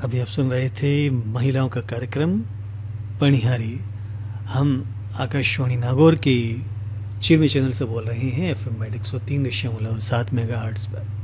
अभी आप सुन रहे थे महिलाओं का कार्यक्रम पणिहारी। हम आकाशवाणी नागौर के चिरवे चैनल से बोल रहे हैं, FM 103.7 मेगाहर्ट्ज पर।